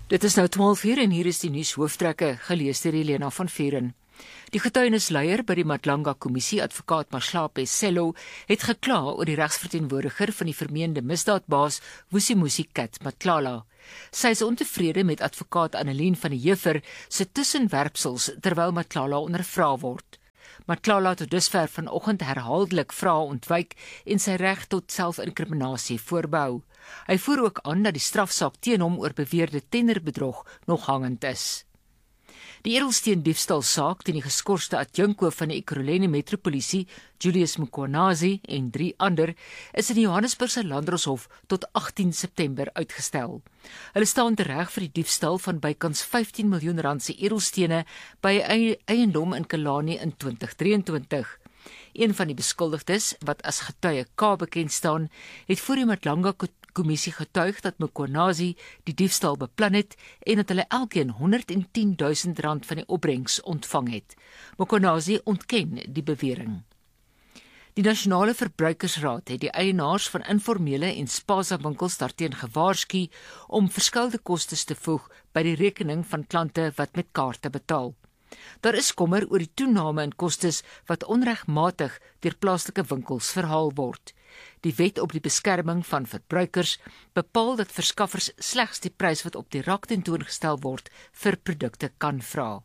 Dit is nou 12:00 en hier is die nuushooftrekke, gelees deur Elena van Vuren. Die getuienisleier by die Matlanga Kommissie, advokaat Mahlape Sello, het gekla oor die regsverteenwoordiger van die vermeende misdaadbaas Vusimuzi Kat Matlala. Sy is ontevrede met advokaat Annelien van die Heever se tussenwerpsels terwyl Matlala ondervra word. Matlala het tot dusver vanoggend herhaaldelik vrae ontwyk en sy reg tot selfinkriminasie voorbehou. Hy voer ook aan dat die strafsaak teen hom oor beweerde tenderbedrog nog hangend is. Die edelsteendiefstalsaak teen die geskorste adjunkhoof van die Ekurhuleni Metropolisie, Julius Mkhwanazi en 3 ander, is in die Johannesburgse Landdroshof tot 18 September uitgestel. Hulle staan tereg vir die diefstal van bykans 15 miljoen rand se edelstene by 'n eiendom in Kalani in 2023. Een van die beskuldigdes, wat as getuie K bekend staan, het voor die Matlanga Kommissie getuig dat Mkhwanazi die diefstal beplan het en dat hulle elkeen 110.000 rand van die opbrengs ontvang het. Mkhwanazi ontken die bewering. Die Nasionale Verbruikersraad het die eienaars van informele en spaza winkels daarteen gewaarsku om verskillende kostes te voeg by die rekening van klante wat met kaarte betaal. Daar is kommer oor die toename in kostes wat onregmatig deur plaaslike winkels verhaal word. Die wet op die beskerming van verbruikers bepaal dat verskaffers slegs die prys wat op die rak tentoongestel word vir produkte kan vra.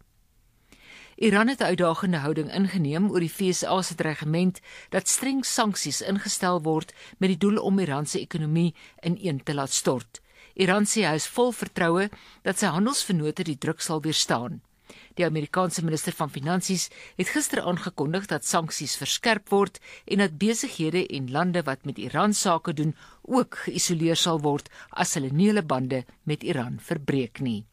Iran het 'n uitdagende houding ingeneem oor die VSA se dreigement dat streng sanksies ingestel word met die doel om Iran se ekonomie ineen te laat stort. Iran sê hy is vol vertroue dat sy handelsvennote die druk sal weerstaan. Die Amerikaanse minister van Finansies het gister aangekondig dat sanksies verskerp word en dat besighede en lande wat met Iran sake doen ook geïsoleer sal word as hulle nie hulle bande met Iran verbreek nie.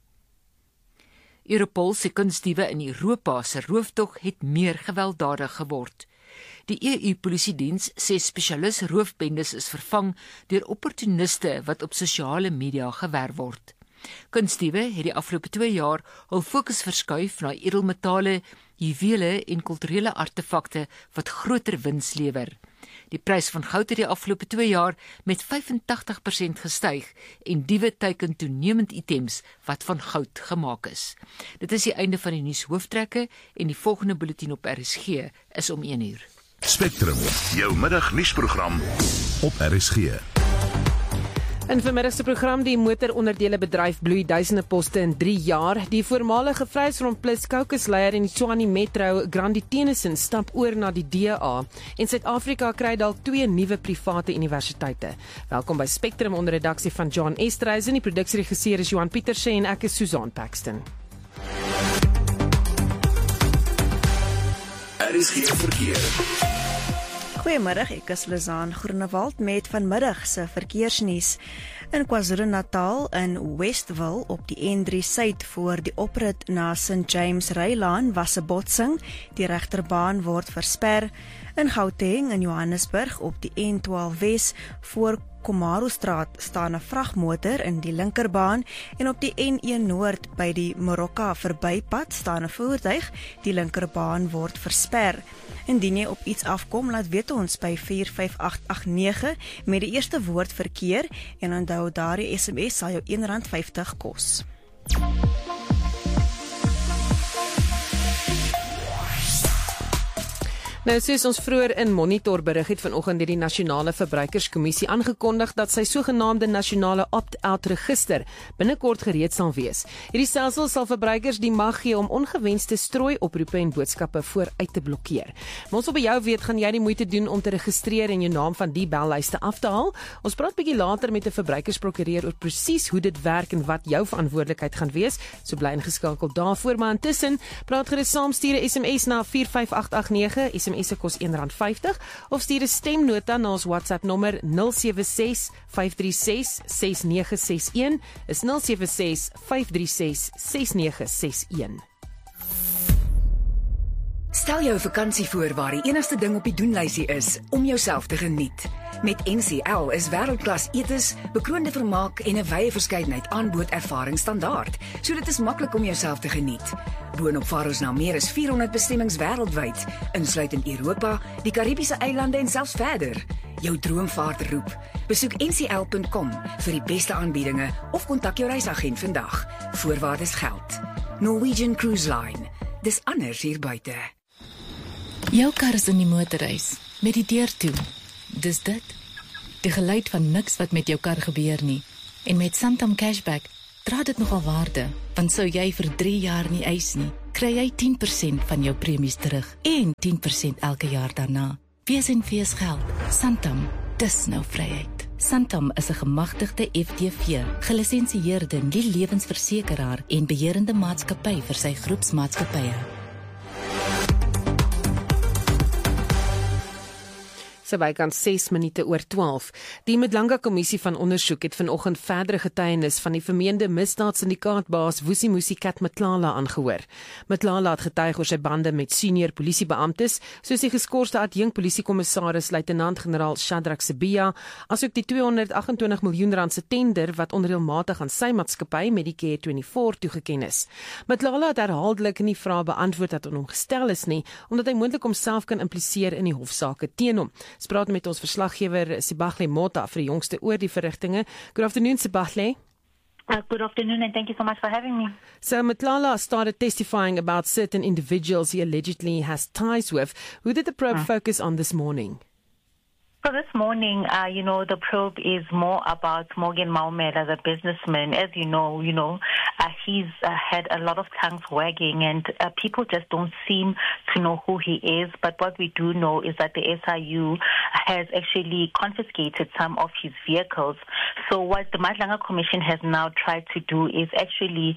Europol se kunstdiewe in Europa se rooftog het meer gewelddadig geword. Die EU-polisiediens sê spesialis roofbendes is vervang deur opportuniste wat op sosiale media gewerf word. Kunstdiewe het die afgelope 2 jaar hul fokus verskuif na edelmetale, juwele en kulturele artefakte wat groter wins lewer. Die prys van goud het die afgelope 2 jaar met 85% gestyg en diewe teiken toenemend items wat van goud gemaak is. Dit is die einde van die nuushooftrekke en die volgende bulletin op RSG is om 1:00. Spectrum, jou middagnuusprogram op RSG. In vanmiddag se program die motoronderdelebedryf bloei duisende poste in 3 jaar. Die voormalige Vryheidsfront Plus caucusleier in die Tshwane Metro, Grandi Tennyson, stap oor na die DA. En Suid-Afrika kry dalk 2 nuwe private universiteite. Welkom by Spectrum onder redaksie van John Estreisen. Die produksieregisseur is Johan Pieterse en ek is Susan Paxton. RSG verkeer. Goeiemiddag, ek is Lizaan Groenewald met vanmiddag se verkeersnuus. In KwaZulu-Natal in Westville op die N3 Suid voor die oprit na St. James Rylaan was 'n botsing. Die regterbaan word versper. In Gauteng in Johannesburg op die N12 Wes voor Komarostraat staan 'n vragmotor in die linkerbaan en op die N1 Noord by die Morocca verbypad staan 'n voertuig. Die linkerbaan word versper. Indien jy op iets afkom, laat weet ons by 45889 met die eerste woord verkeer en onthou daardie SMS sal jou R1.50 kos. Nou, soos ons vroeër in Monitor berig het vanoggend deur die Nasionale Verbruikerskommissie aangekondig dat sy sogenaamde nasionale opt-out register binnekort gereed sal wees. Hierdie stelsel sal verbruikers die mag gee om ongewenste strooi-oproepe en boodskappe vooruit te blokkeer. Maar ons wil by jou weet, gaan jy die moeite doen om te registreer en jou naam van die bellyste af te haal? Ons praat bietjie later met 'n verbruikersprokureur oor presies hoe dit werk en wat jou verantwoordelikheid gaan wees. So bly ingeskakel daarvoor, maar intussen praat gerus saam, stuur 'n SMS na 45889, SMS se kos R1.50 of stuur 'n stemnota na ons WhatsApp nommer 076 536 6961 is 076 536 6961. Stel jou 'n vakansie voor waar die enigste ding op die doenlysie is om jouself te geniet. Met NCL is wêreldklas etes, bekroonde vermaak en 'n wye verskeidenheid aanbod ervaring standaard, so dit is maklik om jouself te geniet. Boonop vaar ons na meer as 400 bestemmings wêreldwyd, insluitend Europa, die Karibiese eilande en selfs verder. Jou droomvaart roep. Besoek ncl.com vir die beste aanbiedinge of kontak jou reisagent vandag. Voorwaardes geld. Norwegian Cruise Line. Dis anders hier buite. Jou kar is in die motorhuis, met die deur toe. Dis dit. Die geluid van niks wat met jou kar gebeur nie. En met Santam Cashback dra dit nogal waarde, want sou jy vir 3 jaar nie eis nie, kry jy 10% van jou premies terug en 10% elke jaar daarna. Wees en wees geld. Santam, dis nou vryheid. Santam is 'n gemagtigde FTV, gelisensieerde nie-lewensversekeraar en beheerende maatskappy vir sy groepsmaatskappye. So bykans 6 minute oor 12. Die Madlanga Kommissie van Ondersoek het vanoggend verdere getuienis van die vermeende misdaadsyndikaatbaas Vusimusi Kat Matlala aangehoor. Matlala het getuig oor sy bande met senior polisiebeamptes, soos die geskorste adjunk polisiekommissaris luitenant-generaal Shadrack Sibia, asook die 228 miljoen rand se tender wat onreëlmatig aan sy maatskappy Medicare 24 toegeken is. Matlala het herhaaldelik nie vrae beantwoord wat aan hom gestel is nie, omdat hy moontlik homself kan impliseer in die hofsaake teen hom. Ons praat met ons verslaggewer Sibahle Mota vir die jongste oor die verrigtinge. Good afternoon, Sibahle. Good afternoon and thank you so much for having me. So Matlala started testifying about certain individuals he allegedly has ties with. Who did the probe focus on this morning? So this morning, the probe is more about Morgan Maumela, the businessman. As you know, he's had a lot of tongues wagging and people just don't seem to know who he is. But what we do know is that the SIU has actually confiscated some of his vehicles. So what the Madlanga Commission has now tried to do is actually,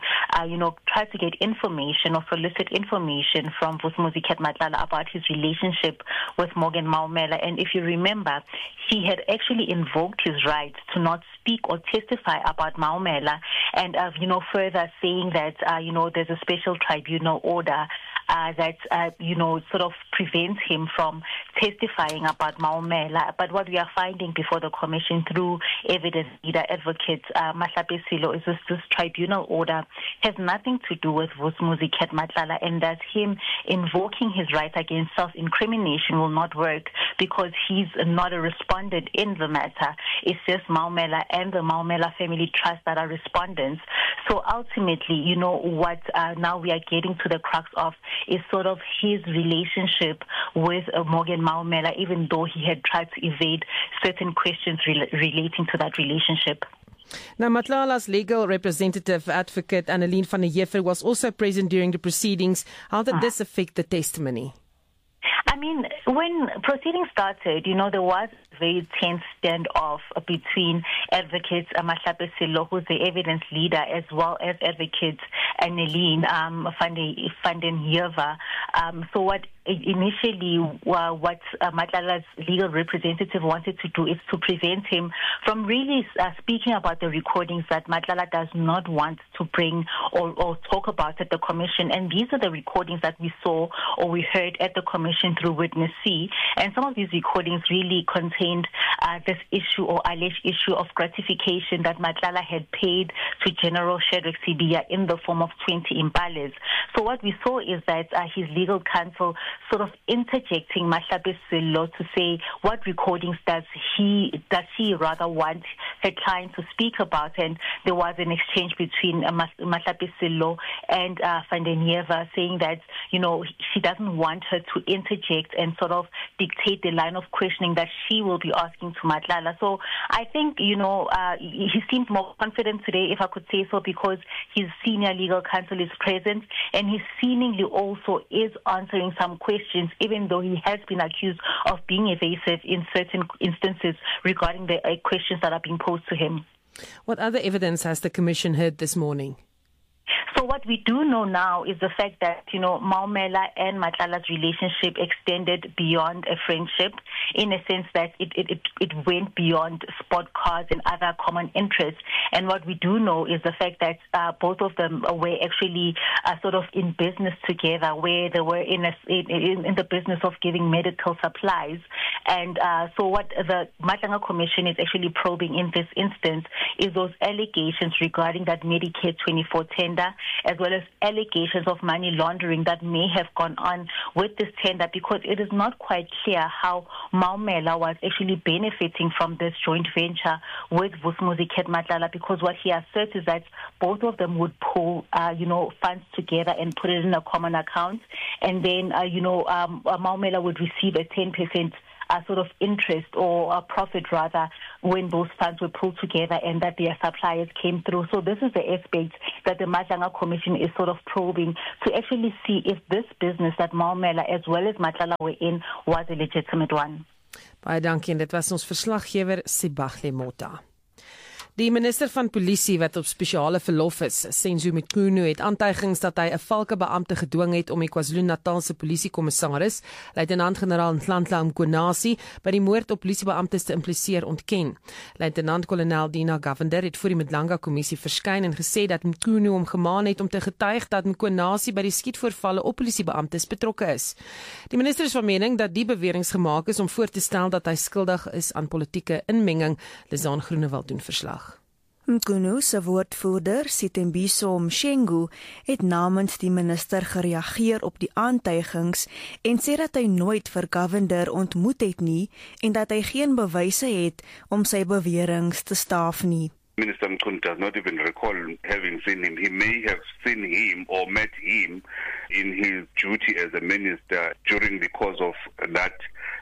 try to get information or solicit information from Vusimusi Kat Matlala about his relationship with Morgan Maumela. And if you remember, he had actually invoked his right to not speak or testify about Maumela and, further saying that, there's a special tribunal order that, sort of prevents him from testifying about Maumela. But what we are finding before the commission through evidence leader advocate Mahlape Silo is this tribunal order has nothing to do with Vusimusi Kat Matlala, and that him invoking his right against self-incrimination will not work because he's not a respondent in the matter. It's just Maumela and the Maumela Family Trust that are respondents. So ultimately, what now we are getting to the crux of is sort of his relationship with Morgan Maumela, even though he had tried to evade certain questions relating to that relationship. Now, Matlala's legal representative, advocate Annelien van der Heever, was also present during the proceedings. How did this affect the testimony? I mean, when proceedings started, there was a very tense standoff between advocates Mahlape Silo, who's the evidence leader, as well as advocates Annelien van der Heever. So what initially what Matlala's legal representative wanted to do is to prevent him from really speaking about the recordings that Matlala does not want to bring or talk about at the commission. And these are the recordings that we saw or we heard at the commission through Witness C. And some of these recordings really contained this issue or alleged issue of gratification that Matlala had paid to General Shadrack Sibia in the form of 20 impalas. So what we saw is that his legal counsel sort of interjecting Mahlape Silo to say what recordings does she rather want her client to speak about, and there was an exchange between Mahlape Silo and van der Heever saying that she doesn't want her to interject and sort of dictate the line of questioning that she will be asking to Matlala. So I think he seemed more confident today, if I could say so, because his senior legal counsel is present and he seemingly also is answering some questions, even though he has been accused of being evasive in certain instances regarding the questions that are being posed to him. What other evidence has the Commission heard this morning? So So what we do know now is the fact that, Maumela and Matlala's relationship extended beyond a friendship, in a sense that it went beyond sport cars and other common interests. And what we do know is the fact that both of them were actually sort of in business together, where they were in the business of giving medical supplies. And so what the Matlanga Commission is actually probing in this instance is those allegations regarding that Medicare 24 tender, as well as allegations of money laundering that may have gone on with this tender, because it is not quite clear how Maumela was actually benefiting from this joint venture with Vusumuzi Ket Matlala, because what he asserts is that both of them would pull, funds together and put it in a common account, and then, Maumela would receive a 10% sort of interest or a profit rather when those funds were pulled together and that their suppliers came through. So this is the aspect that the Matlanga Commission is sort of probing to actually see if this business that Maumela as well as Matlala were in was a legitimate one. Baie dankie, en dit was ons verslaggewer Sibahle Mota. Die minister van polisie wat op spesiale verlof is, Senzo Mchunu, het aantuigings dat hy 'n valke beampte gedwing het om die KwaZulu-Natalse polisiekommissaris, luitenant-generaal Nhlanhla Mkhwanazi, by die moord op polisiebeamptes te impliseer ontken. Luitenant-kolonel Dina Govender het voor die Madlanga kommissie verskyn en gesê dat Mchunu hom gemaan het om te getuig dat Mkhwanazi by die skietvoorvalle op polisiebeamptes betrokke is. Die minister is van mening dat die beweringe gemaak is om voor te stel dat hy skuldig is aan politieke inmenging. Lizaan Groenewald doen verslag. Mkhunu se woordvoerder, Sitembiso Mshengu, het namens die minister gereageer op die aantuigings en sê dat hy nooit vir Govender ontmoet het nie en dat hy geen bewyse het om sy beweringe te staaf nie. Minister Mkhunu does not even recall having seen him. He may have seen him or met him in his duty as a minister during the course of that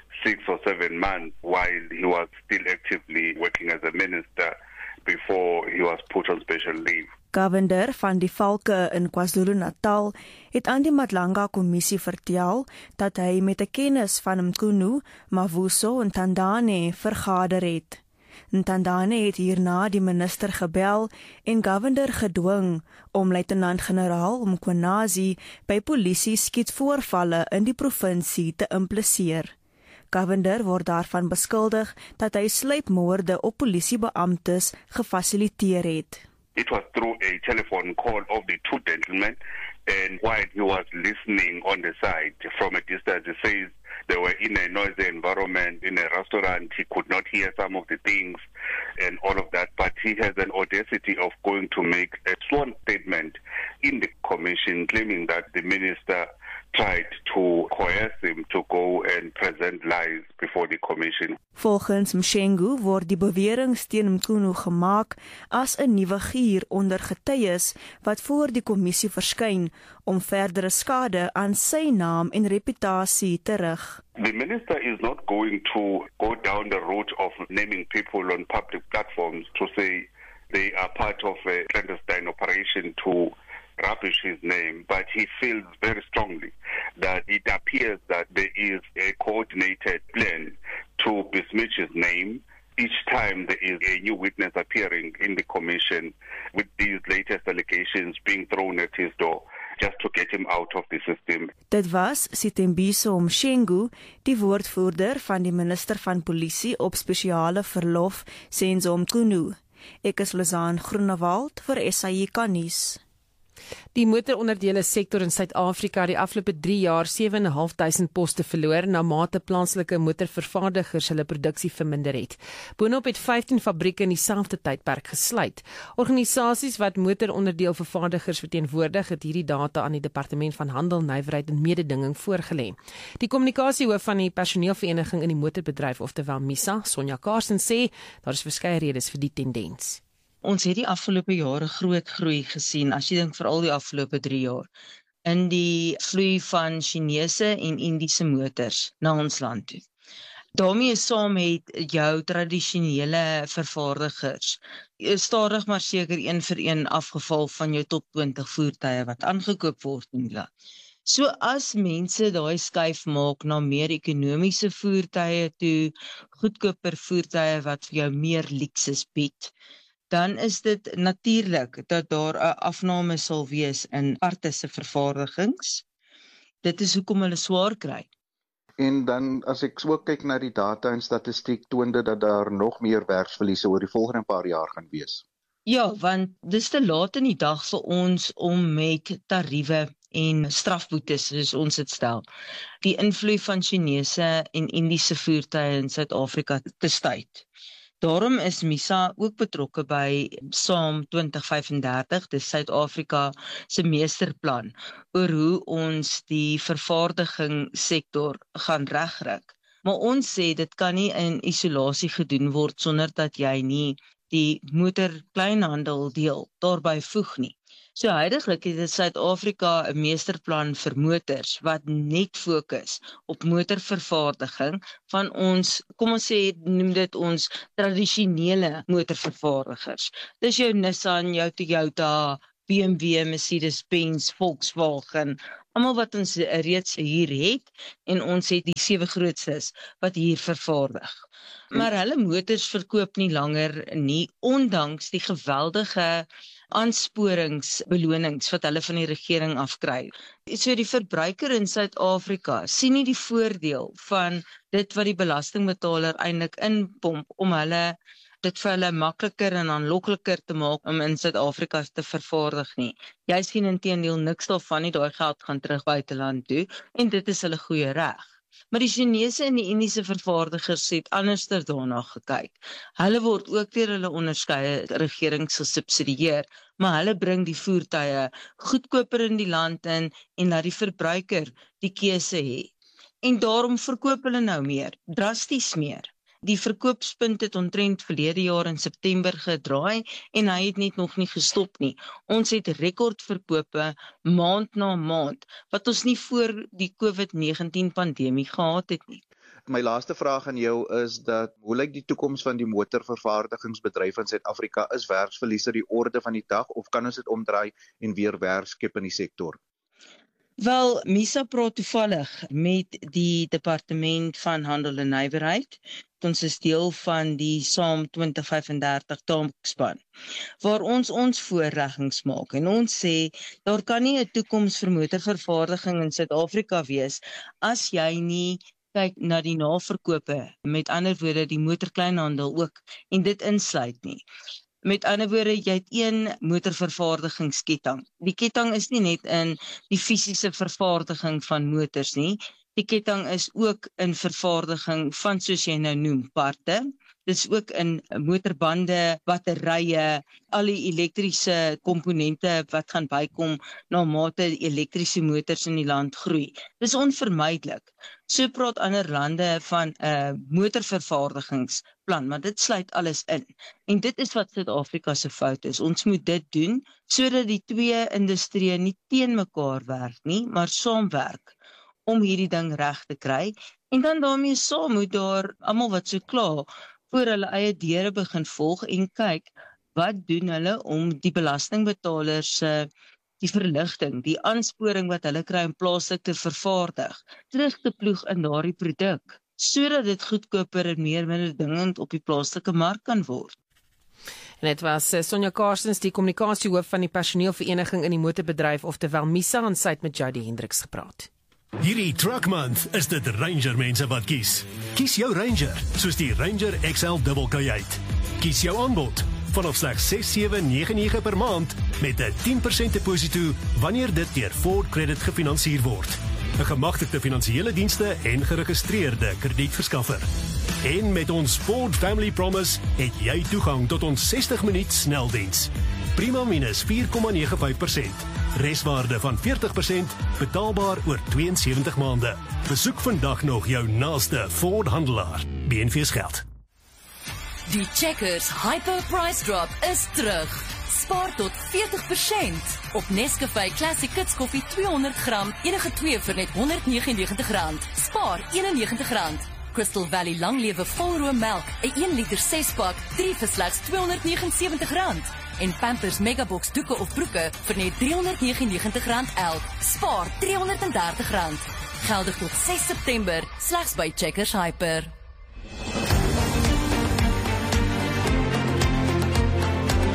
6 or 7 months while he was still actively working as a minister before he was put on special leave. Govender van die Valke in KwaZulu-Natal het aan die Madlanga kommissie vertel dat hy met 'n kennis van Mkhunu, Mavuso en Tandane vergader het. Tandane het hierna die minister gebel en Govender gedwing om luitenant-generaal Mkhwanazi by polisie skietvoorvalle in die provinsie te impliseer. Govender word daarvan beskuldig dat hy sluipmoorde op polisiebeamptes gefasiliteer het. It was through a telephone call of the two gentlemen, and while he was listening on the side from a distance, he says they were in a noisy environment, in a restaurant, he could not hear some of the things and all of that, but he has an audacity of going to make a sworn statement in the commission claiming that the minister tried to coerce him to go and present lies before the commission. Volgens Mshengu word die bewering teen Mkhunu gemaak as 'n nuwe gier onder getuies wat voor die kommissie verskyn om verdere skade aan sy naam en reputasie te rig. The minister is not going to go down the route of naming people on public platforms to say they are part of a clandestine operation to rubbish his name, but he feels very strongly that it appears that there is a coordinated plan to besmirch his name each time there is a new witness appearing in the commission with these latest allegations being thrown at his door just to get him out of the system. Dit was Sitembiso Mshengu, die woordvoerder van die minister van polisie op spesiale verlof, Senzo Mkhunu. Ek is Lizaan Groenewald vir SAIK nuus. Die motoronderdele sektor in Suid-Afrika het die afgelope 3 jaar 7.500 poste verloor na mate plaaslike motorvervaardigers hulle produksie verminder het. Boonop het 15 fabrieke in dieselfde tydperk gesluit. Organisasies wat motoronderdeelvervaardigers verteenwoordig het hierdie data aan die Departement van Handel, Nywerheid en Mededinging voorgelê. Die kommunikasiehoof van die personeelvereniging in die motorbedryf, oftewel MISA, Sonja Karsen, sê daar is verskeie redes vir die tendens. Ons het die afgelope jare groot groei gesien, as jy dink veral die afgelope 3 jaar, in die vloei van Chinese en Indiese motors na ons land toe. Daarmee saam het jou tradisionele vervaardigers stadig maar seker 1 vir 1 afgeval van jou top 20 voertuie wat aangekoop word in die land. So as mense daai skuif maak na meer ekonomiese voertuie toe, goedkoper voertuie wat vir jou meer luksus bied, dan is dit natuurlik dat daar 'n afname sal wees in aparte se vervaardigings. Dit is hoekom hulle swaar kry. En dan as ek ook kyk na die data en statistiek, toon dit dat daar nog meer werksverliese oor die volgende paar jaar gaan wees. Ja, want dis te laat in die dag vir ons om met tariewe en strafboetes soos ons dit stel, die invloed van Chinese en Indiese voertuie in Suid-Afrika te stuit. Daarom is MISA ook betrokke by SAAM 2035, dis Suid-Afrika se meesterplan, oor hoe ons die vervaardigingssektor gaan regryk. Maar ons sê dit kan nie in isolasie gedoen word sonder dat jy nie die motorkleinhandel deel daarbey voeg nie. So huidiglik het Suid-Afrika 'n meesterplan vir motors wat net fokus op motorvervaardiging van ons, kom ons sê, noem dit ons tradisionele motorvervaardigers. Dis jou Nissan, jou Toyota, BMW, Mercedes-Benz, Volkswagen, almal wat ons reeds hier het, en ons het die 7 grootstes wat hier vervaardig. Maar hulle motors verkoop nie langer nie, ondanks die geweldige aansporingsbelonings wat hulle van die regering afkry. So die verbruiker in Suid-Afrika sien nie die voordeel van dit wat die belastingbetaler eintlik inpomp om hulle dit vir hulle makliker en aanlokliker te maak om in Suid-Afrika te vervaardig nie. Jy sien inteendeel niks daarvan nie, daai geld gaan terug buiteland toe en dit is hulle goeie reg. Maar die Chinese en die Indiese vervaardigers het anderster daarna gekyk. Hulle word ook deur hulle onderskeie regerings gesubsidieer, maar hulle bring die voertuie goedkoper in die land in en laat die verbruiker die keuse hê. En daarom verkoop hulle nou meer, drasties meer. Die verkoopspunt het omtrent verlede jaar in September gedraai en hy het net nog nie gestop nie. Ons het rekordverkope maand na maand, wat ons nie voor die COVID-19 pandemie gehad het nie. My laaste vraag aan jou is dat, hoe lyk die toekoms van die motorvervaardigingsbedryf in Suid-Afrika? Is werksverliese die orde van die dag of kan ons dit omdraai en weer werk skep in die sektor? Wel, MISA praat toevallig met die Departement van Handel en Nywerheid. Ons is deel van die SAAM 2035 taakspan, waar ons voorleggings maak. En ons sê, daar kan nie 'n toekoms vir motorvervaardiging in Suid-Afrika wees as jy nie kyk na die naverkope, met ander woorde die motorkleinhandel ook, en dit insluit nie. Met ander woorde, jy het een motorvervaardigingsketting. Die ketting is nie net in die fisiese vervaardiging van motors nie. Die ketting is ook in vervaardiging van, soos jy nou noem, parte. Dit is ook in motorbande, batterye, al die elektriese komponente wat gaan bykom na mate die elektriese motors in die land groei. Dis onvermydelik. So praat ander lande van 'n motorvervaardigingsplan, maar dit sluit alles in. En dit is wat Suid-Afrika se fout is. Ons moet dit doen sodat die twee industrieë nie teen mekaar werk nie, maar saamwerk om hierdie ding reg te kry. En dan daarmee saam moet daar almal wat so klaar voor hulle eie deure begin volg en kyk wat doen hulle om die belastingbetalers die verligting, die aansporing wat hulle kry om plaaslik te vervaardig, terug te ploeg in daardie produk, sodat dit goedkoper en meer mededingend op die plaaslike mark kan word. En dit was Sonja Karstens, die kommunikasiehoof van die personeelvereniging in die motorbedryf, oftewel MISA, en sy het met Jody Hendriks gepraat. Hierdie Truck Month is dit Ranger mense wat kies. Kies jou Ranger, soos die Ranger XL Double Kajuit. Kies jou aanbod, vanaf slegs $6,799 per maand, met 'n 10% deposito wanneer dit deur Ford Credit gefinansier word. 'n Gemagtigde finansiële dienste en geregistreerde kredietverskaffer. En met ons Ford Family Promise het jy toegang tot ons 60 minuut sneldiens. Prima minus 4,95%. Reswaarde van 40%, betaalbaar oor 72 maande. Besoek vandag nog jou naaste Ford handelaar. BNV's geld. Die Checkers Hyper Price Drop is terug. Spaar tot 40% op Nescafé Classic Kids Koffie 200 gram, enige 2 vir net R199. Spaar R91. Crystal Valley Langlewe volroom melk, 'n 1 liter 6-pak, 3 vir slegs R279. En Pampers Megabox doeke of broeke vir net R399 elk. Spaar R330. Geldig tot 6 September, slegs by Checkers Hyper.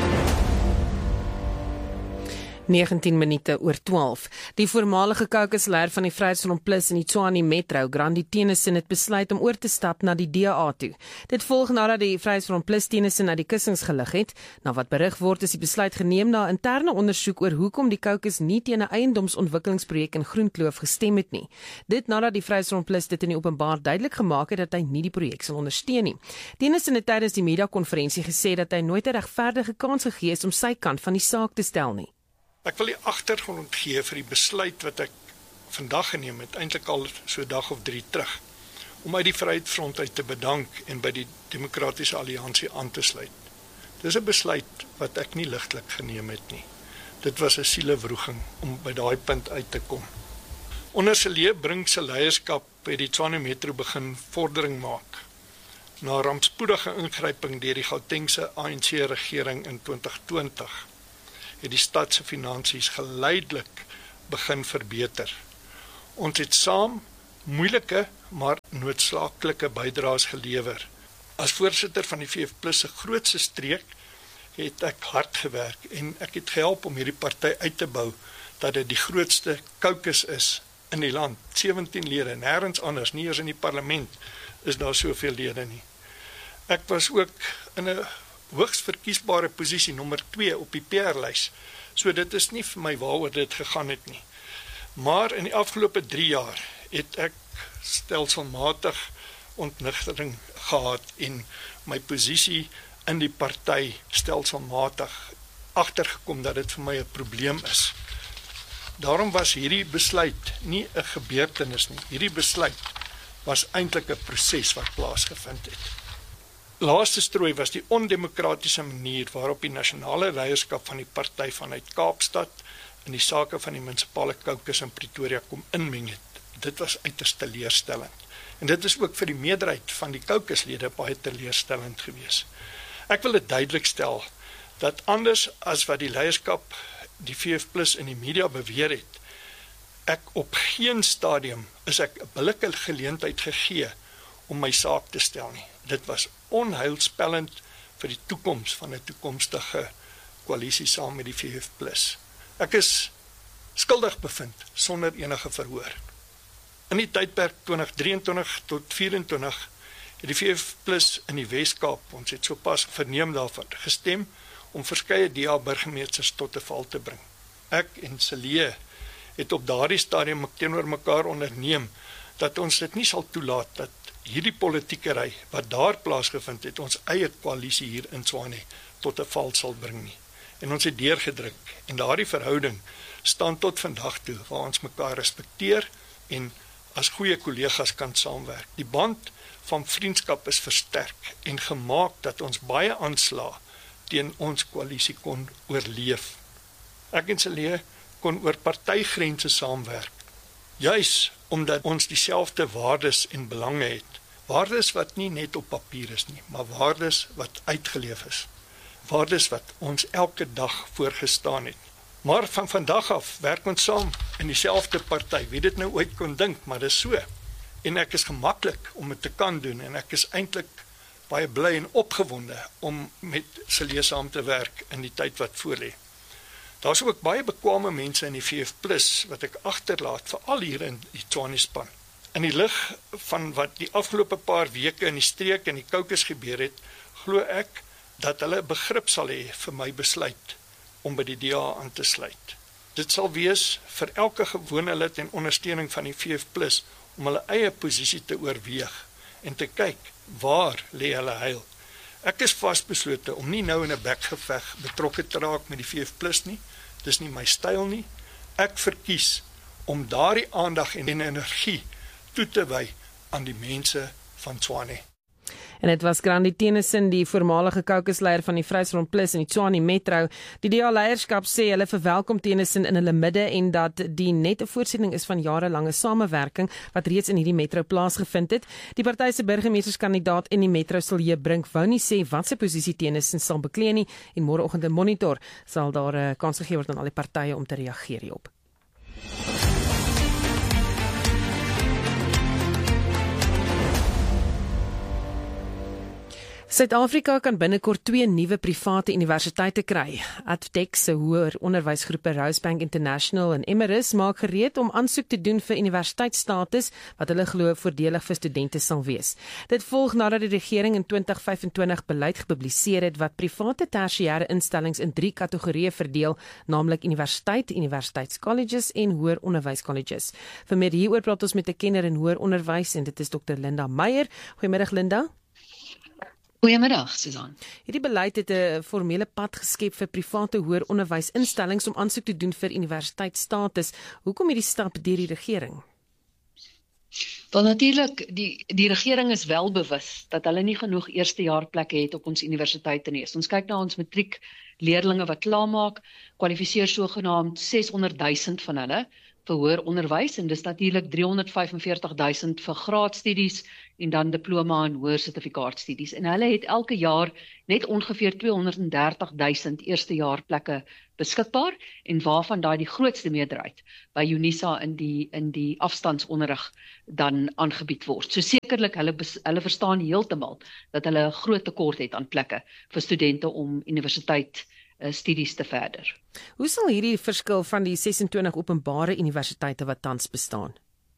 19 minute oor 12. Die voormalige caucusleier van die Vryheidsfront Plus in die Tshwane Metro, Grandi Tennyson, het besluit om oor te stap na die DA toe. Dit volg nadat die Vryheidsfront Plus Tennyson uit die kussings gelig het. Na wat berig word, is die besluit geneem na interne ondersoek oor hoekom die caucus nie teen 'n eiendomsontwikkelingsprojek in Groenkloof gestem het nie. Dit nadat die Vryheidsfront Plus dit in die openbaar duidelik gemaak het dat hy nie die projek sal ondersteun nie. Tennyson het tydens die media-konferensie gesê dat hy nooit 'n regverdige kans gegee is om sy kant van die saak te stel nie. Ek wil die agtergrond gee vir die besluit wat ek vandag geneem het, eintlik al so 'n dag of 3 terug, om uit die Vryheidsfront uit te bedank en by die Demokratiese Alliansie aan te sluit. Dis 'n besluit wat ek nie ligtelik geneem het nie. Dit was 'n sielewroeging om by daai punt uit te kom. Onder sy bring sy leierskap by die Tshwane Metro begin vordering maak. Na rampspoedige ingryping deur die Gautengse ANC-regering in 2020 het die stad se finansies geleidelik begin verbeter. Ons het saam moeilike maar noodsaaklike bydraes gelewer. As voorsitter van die VF+ se grootste streek het ek hard gewerk en ek het gehelp om hierdie party uit te bou dat dit die grootste caucus is in die land. 17 lede, nêrens anders, nie eers in die parlement is daar soveel lede nie. Ek was ook in 'n hoogs verkiesbare posisie, nommer 2 op die PR-lys. So dit is nie vir my waaroor dit gegaan het nie. Maar in die afgelope 3 jaar het ek stelselmatig ontnigtering gehad en my posisie in die party stelselmatig agtergekom dat dit vir my 'n probleem is. Daarom was hierdie besluit nie 'n gebeurtenis nie. Hierdie besluit was eintlik 'n proses wat plaasgevind het. Laaste strooi was die ondemokratiese manier waarop die nasionale leierskap van die party vanuit Kaapstad in die sake van die munisipale caucus in Pretoria kom inmeng het. Dit was uiters teleurstellend. En dit is ook vir die meerderheid van die caucuslede baie teleurstellend gewees. Ek wil dit duidelik stel dat anders as wat die leierskap die VF+ in die media beweer het, ek op geen stadium is ek 'n billike geleentheid gegee om my saak te stel nie. Dit was onheilspellend vir die toekoms van 'n toekomstige koalisie saam met die VF+. Ek is skuldig bevind sonder enige verhoor. In die tydperk 2023 tot 2024 het die VF+ in die Wes-Kaap, ons het sopas verneem daarvan, gestem om verskeie DA-burgemeesters tot 'n val te bring. Ek en Celie het op daardie stadium teenoor mekaar onderneem dat ons dit nie sal toelaat dat hierdie politiekery wat daar plaasgevind het, ons eie koalisie hier in Tshwane tot 'n val sal bring nie. En ons het deurgedruk en daardie verhouding staan tot vandag toe waar ons mekaar respekteer en as goeie kollegas kan saamwerk. Die band van vriendskap is versterk en gemaak dat ons baie aanslae teen ons koalisie kon oorleef. Ek en Celie kon oor partytgrense saamwerk, juis omdat ons dieselfde waardes en belange het. Waardes wat nie net op papier is nie, maar waardes wat uitgeleef is. Waardes wat ons elke dag voorgestaan het. Maar van vandag af werk ons saam in dieselfde party. Wie dit nou ooit kon dink, maar dis so. En ek is gemaklik om dit te kan doen en ek is eintlik baie bly en opgewonde om met Celie saam te werk in die tyd wat voorlê. Daar's ook baie bekwame mense in die VF+ wat ek agterlaat, veral hier in die Tshwane span. In die lig van wat die afgelope paar weke in die streek en die caucus gebeur het, glo ek dat hulle begrip sal hê vir my besluit om by die DA aan te sluit. Dit sal wees vir elke gewone lid en ondersteuning van die VF+ om hulle eie posisie te oorweeg en te kyk waar lê hulle heil. Ek is vasbeslote om nie nou in 'n bekgeveg betrokke te raak met die VF+ nie. Dis nie my styl nie. Ek verkies om daardie aandag en energie toe te wy aan die mense van Tshwane. En dit was Grandi Tennyson, die voormalige caucusleier van die Vryheidsfront Plus in die Tshwane Metro. Die DA-leierskap sê hulle verwelkom Tennyson in hulle midde en dat die net 'n voortsetting is van jarelange samewerking wat reeds in hierdie metro plaasgevind het. Die party se burgemeesterskandidaat in die metro, Silje Brink, wou nie sê wat sy posisie Tennyson sal beklee nie en môreoggend in Monitor sal daar 'n kans gegee word aan al die partye om te reageer hierop. Suid-Afrika kan binnekort 2 nuwe private universiteite kry. Advtech se hoër onderwysgroepe Rosebank International en Emirates maak gereed om aansoek te doen vir universiteitsstatus wat hulle glo voordelig vir studente sal wees. Dit volg nadat die regering in 2025 beleid gepubliseer het wat private tersiêre instellings in 3 kategorieë verdeel, naamlik universiteit, universiteitscolleges en hoër onderwyscolleges. Vir meer hieroor praat ons met 'n kenner in hoër onderwys en dit is Dr. Linda Meyer. Goeiemiddag Linda. Goeiemiddag, Susan. Hierdie beleid het 'n formele pad geskep vir private hoër onderwysinstellings om aansoek te doen vir universiteitsstatus. Hoekom hierdie stap deur die regering? Wel natuurlik, die regering is wel bewus dat hulle nie genoeg eerstejaarplekke het op ons universiteite nie. As ons kyk na ons matriekleerlinge wat klaarmaak, kwalifiseer sogenaamd 600,000 van hulle vir hoër onderwys en dis natuurlik 345,000 vir graadstudies en dan diploma en hoër sertifikaatstudies. En hulle het elke jaar net ongeveer 230,000 eerstejaarplekke beskikbaar en waarvan daai die grootste meerderheid by UNISA in die afstandsonderrig dan aangebied word. So sekerlik hulle verstaan heeltemal dat hulle 'n groot tekort het aan plekke vir studente om universiteit studies te verder. Hoe sal hierdie verskil van die 26 openbare universiteite wat tans bestaan?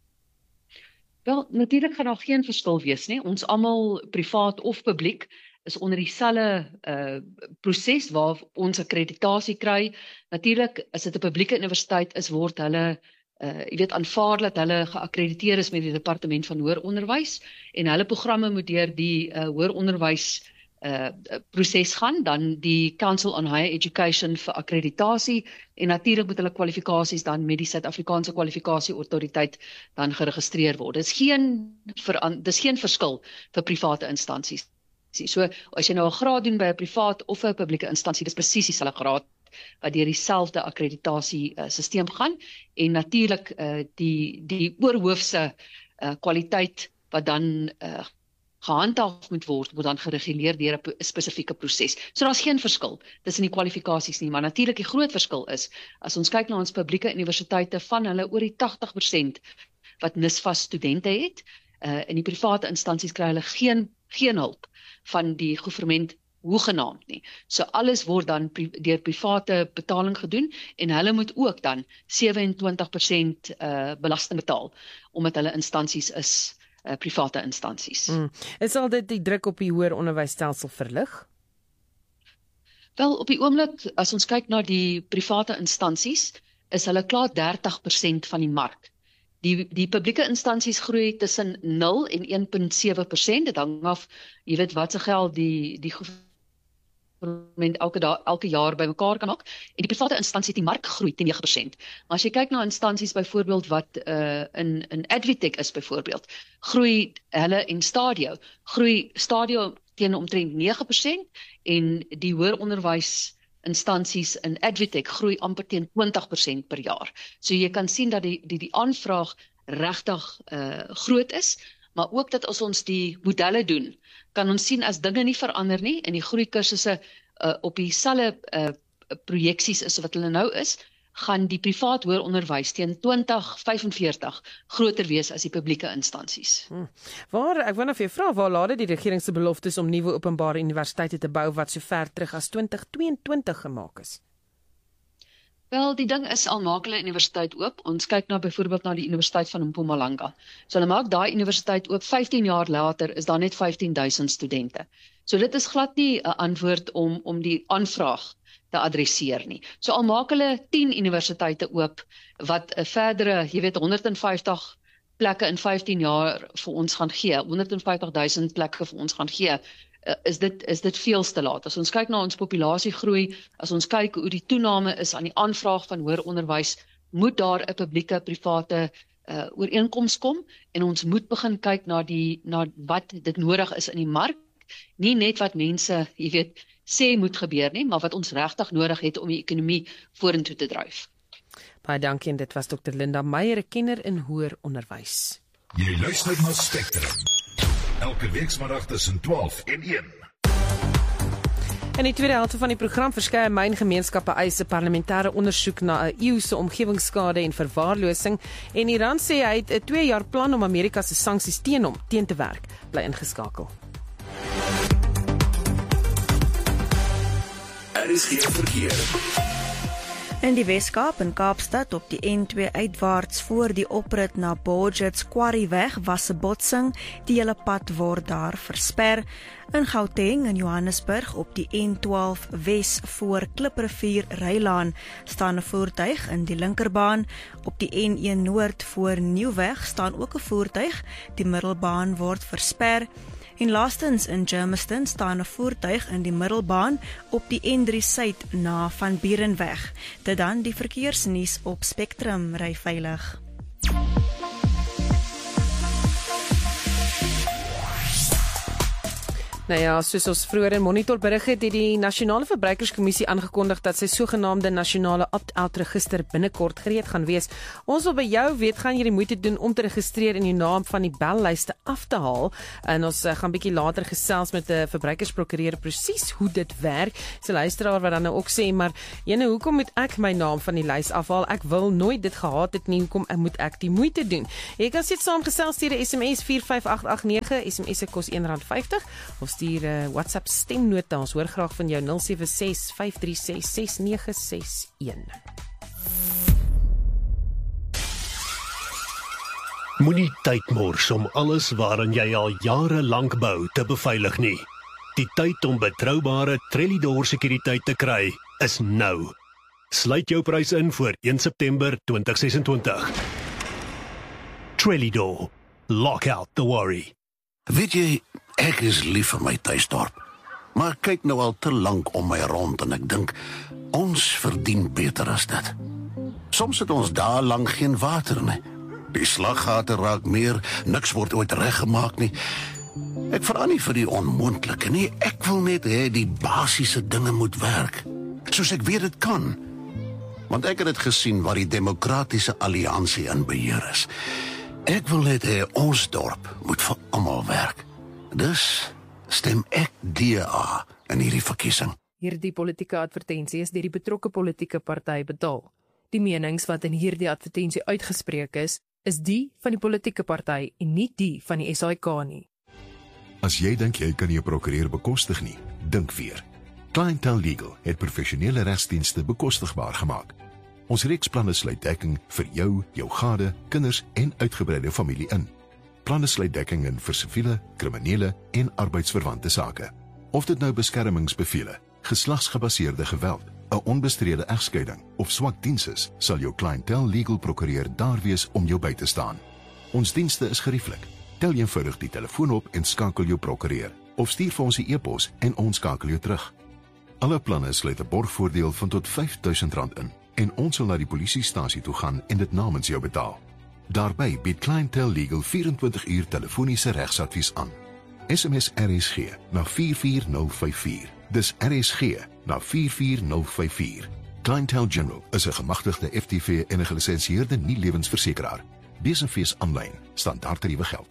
Wel, natuurlik gaan daar geen verskil wees nie. Ons almal, privaat of publiek, is onder dieselfde proses waar ons akkreditasie kry. Natuurlik, as dit 'n publieke universiteit is, word hulle aanvaar dat hulle geakkrediteer is met die departement van hoër onderwys en hulle programme moet deur die hoër onderwys proses gaan, dan die Council on Higher Education vir akkreditasie en natuurlik moet hulle kwalifikasies dan met die Suid-Afrikaanse kwalifikasieautoriteit dan geregistreer word. Dis geen verskil vir private instansies. So as jy nou 'n graad doen by 'n privaat of 'n publieke instansie, dis presies dieselfde graad wat deur dieselfde akkreditasie stelsel gaan en natuurlik die oorhoofse kwaliteit wat dan gehandhaaf moet word dan gereguleer deur 'n spesifieke proses. So daar's geen verskil tussen die kwalifikasies nie, maar natuurlik die groot verskil is, as ons kyk na ons publieke universiteite, van hulle oor die 80% wat NSFAS studente het, in die private instansies kry hulle geen hulp van die regering hoegenaamd nie. So alles word dan deur private betaling gedoen en hulle moet ook dan 27% belasting betaal, omdat hulle instansies is private instansies. Sal dit die druk op die hoër onderwysstelsel verlig? Wel, op die oomblik, as ons kyk na die private instansies, is hulle klaar 30% van die mark. Die publieke instansies groei tussen 0 en 1,7%. Dit hang af, jy weet wat se geld die government elke jaar bymekaar kan maak. En die private instansies, die mark groei teen 9%. Maar as jy kyk na instansies byvoorbeeld wat in Advtech is byvoorbeeld, groei hulle en Stadio teen omtrent 9% en die hoër onderwys instansies in Advtech groei amper teen 20% per jaar. So jy kan sien dat die aanvraag regtig groot is, maar ook dat as ons die modelle doen, kan ons sien as dinge nie verander nie en die groeikursusse op dieselfde projeksies is wat hulle nou is, gaan die privaat hoër onderwys teen 2045 groter wees as die publieke instansies. Ek wil nou vir jou vra, waar laat die regering se beloftes om nuwe openbare universiteite te bou wat so ver terug as 2022 gemaak is? Wel, die ding is, al maak hulle universiteit oop. Ons kyk nou byvoorbeeld na die Universiteit van Mpumalanga. So hulle maak daai universiteit oop, 15 jaar later is daar net 15,000 studente. So dit is glad nie 'n antwoord om die aanvraag te adresseer nie. So al maak hulle 10 universiteite oop wat 'n verdere, 150 plekke in 15 jaar vir ons gaan gee, 150,000 plekke vir ons gaan gee, is dit veel te laat. As ons kyk na ons populasiegroei, as ons kyk hoe die toename is aan die aanvraag van hoër onderwys, moet daar 'n publieke-private ooreenkoms kom en ons moet begin kyk na wat dit nodig is in die mark, nie net wat mense, sê moet gebeur nie, maar wat ons regtig nodig het om die ekonomie vorentoe te dryf. Baie dankie en dit was Dr. Linda Meyer, 'n kenner in hoër onderwys. Jy luister na Spectrum. Elke weekmiddag tussen 12 en 1. In die tweede helfte van die program verskeie myngemeenskappe eis 'n parlementêre ondersoek na 'n EU se omgewingsskade en verwaarlosing en Iran sê hy het 'n 2 jaar plan om Amerika se sanksies teen hom teen te werk. Bly ingeskakel. RSG verkeer. In die Weskaap in Kaapstad op die N2 uitwaarts voor die oprit na Borgets Quarrieweg was 'n botsing. Die hele pad word daar versper. In Gauteng en Johannesburg op die N12 Wes voor Kliprivier Rylaan staan 'n voertuig in die linkerbaan. Op die N1 Noord voor Nieuwweg staan ook 'n voertuig. Die middelbaan word versper. En laastens in Germiston staan 'n voertuig in die middelbaan op die N3 Suid na Van Burenweg. Dit dan die verkeersnuus op Spectrum, ry veilig. Nou ja, soos ons vroeër in Monitor berig het die Nasionale Verbruikerskommissie aangekondig dat sy sogenaamde nasionale opt-out register binnekort gereed gaan wees. Ons wil by jou weet, gaan jy die moeite doen om te registreer en jou naam van die bellyste af te haal? En ons gaan bietjie later gesels met 'n verbruikersprokureur presies hoe dit werk. So luisteraar wat dan nou ook sê, maar hoekom moet ek my naam van die lys afhaal? Ek wil nooit dit gehaat het nie, hoekom moet ek die moeite doen? Jy kan sit saamgesels stuur 'n SMS 45889, SMS se kos R1.50 of stuur WhatsApp stemnota. Ons hoor graag van jou 0765366961. Moenie tyd mors om alles waaraan jy al jare lank bou te beveilig nie. Die tyd om betroubare Trellidor sekuriteit te kry is nou. Sluit jou prys in voor 1 September 2026. Trellidor. Lock out the worry. Weet jy, ek is lief vir my tuisdorp, maar ek kyk nou al te lank om my rond en ek dink, ons verdien beter as dit. Soms het ons daar lang geen water nie. Die slaggate raak meer, niks word ooit reggemaak nie. Ek vra nie vir die onmoontlike nie, ek wil net hê die basiese dinge moet werk, soos ek weet dit kan. Want ek het dit gesien waar die Demokratiese Alliansie in beheer is. Ek wil net hê ons dorp moet vir almal werk. Dus stem ek DA in hierdie verkiesing. Hierdie politieke advertensie is deur die betrokke politieke party betaal. Die menings wat in hierdie advertensie uitgespreek is die van die politieke party en nie die van die SAIK nie. As jy dink jy kan jou prokureur bekostig nie, dink weer. Clientele Legal het professionele regsdienste bekostigbaar gemaak. Ons reeksplanne sluit dekking vir jou, jou gade, kinders en uitgebreide familie in. Planne sluit dekking in vir siviele, kriminele en arbeidsverwante sake. Of dit nou beskermingsbevele, geslagsgebaseerde geweld, 'n onbestrede egskeiding of swak diens is, sal jou Clientele Legal prokureur daar wees om jou by te staan. Ons dienste is gerieflik. Tel eenvoudig die telefoon op en skakel jou prokureur, of stuur vir ons 'n e-pos en ons skakel jou terug. Alle planne sluit 'n borgvoordeel van tot R5.000 in en ons sal na die polisiestasie toe gaan en dit namens jou betaal. Daarbey bied Clientele Legal 24 uur telefoniese regsadvies aan. SMS RSG na 44054. Dis RSG na 44054. Clientele General is 'n gemagtigde FTV en 'n gelisensieerde nie-lewensversekeraar. Besenfees aanlyn, standaard tariewe geld.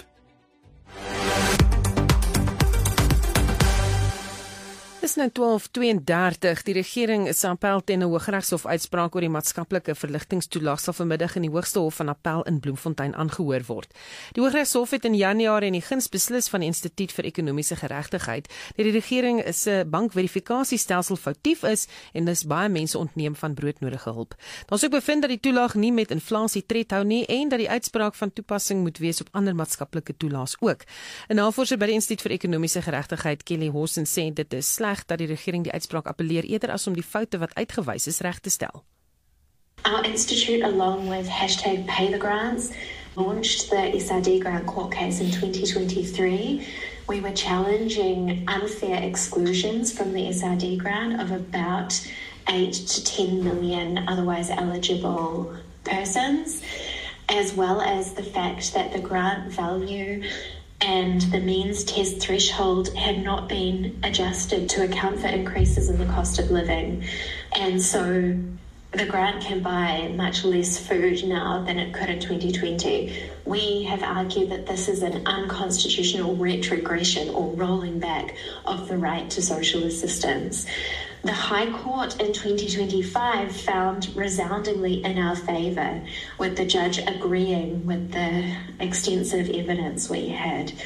Dis nou 12:32. Die regering is appel teen 'n Hooggeregshof uitspraak oor die maatskaplike verligtingstoelaag sal vanmiddag in die Hoogste Hof van Appel in Bloemfontein aangehoor word. Die Hooggeregshof het in Januarie in die guns beslis van die Instituut vir Ekonomiese Geregtigheid dat die regering se bankverifikasiestelsel foutief is en dis baie mense ontneem van broodnodige hulp. Daar's ook bevind dat die toelaag nie met inflasie tred hou nie en dat die uitspraak van toepassing moet wees op ander maatskaplike toelaas ook. 'n Navorser by die Instituut vir Ekonomiese Geregtigheid, Kelly Hossen, sê dit is sleg dat die regering die uitspraak appeleer eerder as om die foute wat uitgewys is reg te stel. Our institute, along with #PayTheGrants, launched the SRD grant court case in 2023. We were challenging unfair exclusions from the SRD grant of about 8 to 10 million otherwise eligible persons, as well as the fact that the grant value and the means test threshold had not been adjusted to account for increases in the cost of living. And so the grant can buy much less food now than it could in 2020. We have argued that this is an unconstitutional retrogression or rolling back of the right to social assistance. The High Court in 2025 found resoundingly in our favour, with the judge agreeing with the extensive evidence we had.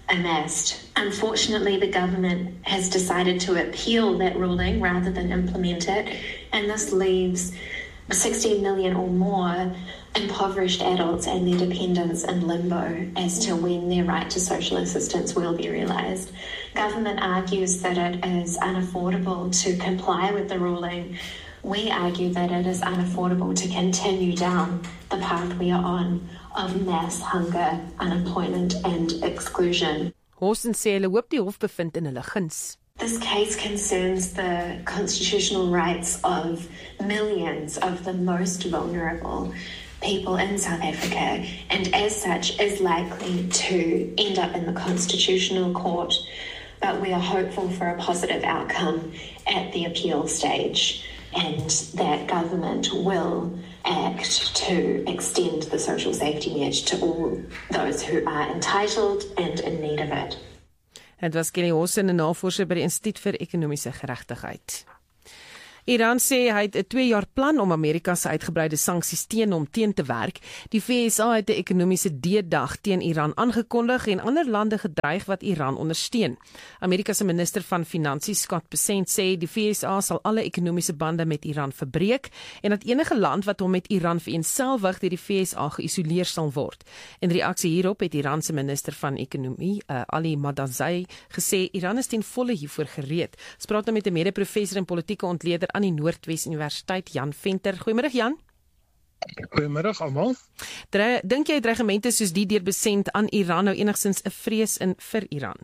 amassed. Unfortunately, the government has decided to appeal that ruling rather than implement it, and this leaves 16 million or more impoverished adults and their dependents in limbo as to when their right to social assistance will be realised. Government argues that it is unaffordable to comply with the ruling. We argue that it is unaffordable to continue down the path we are on of mass hunger, unemployment and exclusion. Horsten sê hulle hoop die hof bevind in hulle guns. This case concerns the constitutional rights of millions of the most vulnerable people in South Africa, and as such is likely to end up in the Constitutional Court, but we are hopeful for a positive outcome at the appeal stage, and that government will act to extend the social safety net to all those who are entitled and in need of it. Het was Kelly Horsten, 'n navorser by die Instituut vir Ekonomiese Geregtigheid. Iran sê hy het 'n 2-jaar plan om Amerika se uitgebreide sanksies teen hom teen te werk. Die VSA het 'n ekonomiese D-dag teen Iran aangekondig en ander lande gedreig wat Iran ondersteun. Amerika se minister van Finansies, Scott Bessent, sê die VSA sal alle ekonomiese bande met Iran verbreek en dat enige land wat hom met Iran vereenselwig deur die VSA geïsoleer sal word. In reaksie hierop het Iran se minister van Ekonomie, Ali Madazai, gesê Iran is ten volle hiervoor gereed. Ons praat nou met 'n mede-professor in politieke ontleder aan die Noordwes Universiteit, Jan Venter. Goeiemôre Jan. Goeiemôre almal. Dink jy dreigemente soos die deur Bessent aan Iran nou enigstens 'n vrees in vir Iran?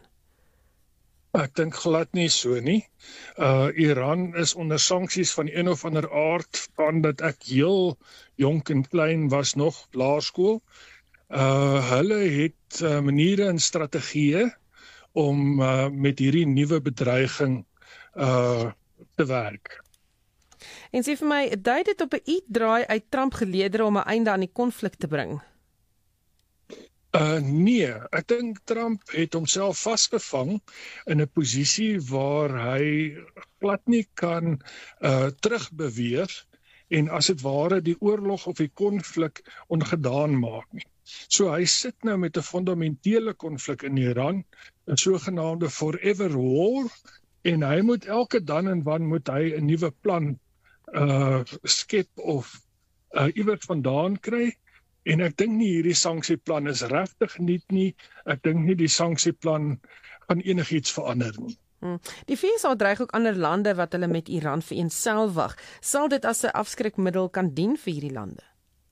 Ek dink glad nie so nie. Iran is onder sanksies van een of ander aard van dat ek heel jonk en klein was nog laerskool. Hulle het maniere en strategieë om met hierdie nuwe bedreiging te werk. En sê vir my, dui dit op 'n uitdraai uit Trump geleedere om 'n einde aan die konflik te bring? Nee, ek dink Trump het homself vasgevang in 'n posisie waar hy glad nie kan terugbeweeg en as dit ware die oorlog of die konflik ongedaan maak nie. So hy sit nou met 'n fundamentele konflik in Iran, 'n sogenaamde forever war, en hy moet elke dan en wan moet hy 'n nuwe plan skep of iewers vandaan kry, en ek dink nie hierdie sanksieplan is regtig nie, ek dink nie die sanksieplan gaan enigiets verander nie. Die VSA dreig ook ander lande wat hulle met Iran vereenselwig. Sal dit as 'n afskrikmiddel kan dien vir hierdie lande?